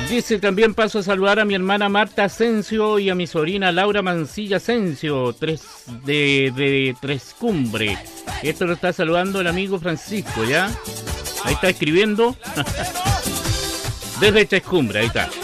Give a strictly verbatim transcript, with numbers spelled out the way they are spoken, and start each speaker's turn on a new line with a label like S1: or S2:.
S1: Dice, también paso a saludar a mi hermana Marta Asensio y a mi sobrina Laura Mancilla Asensio, tres de, de Tres Cumbre. Esto lo está saludando el amigo Francisco, ¿ya? Ahí está escribiendo. Desde Tres Cumbre, ahí está.